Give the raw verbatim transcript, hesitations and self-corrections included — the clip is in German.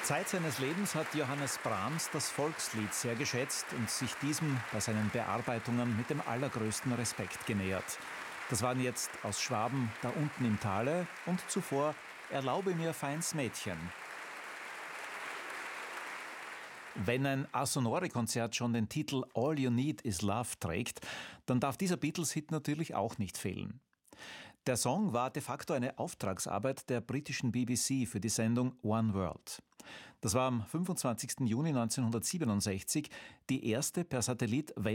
Zeit seines Lebens hat Johannes Brahms das Volkslied sehr geschätzt und sich diesem bei seinen Bearbeitungen mit dem allergrößten Respekt genähert. Das waren jetzt aus Schwaben da unten im Tale und zuvor Erlaube mir, feins Mädchen. Wenn ein A-Sonore-Konzert schon den Titel All You Need Is Love trägt, dann darf dieser Beatles-Hit natürlich auch nicht fehlen. Der Song war de facto eine Auftragsarbeit der britischen B B C für die Sendung One World. Das war am fünfundzwanzigsten Juni neunzehnhundertsiebenundsechzig die erste per Satellit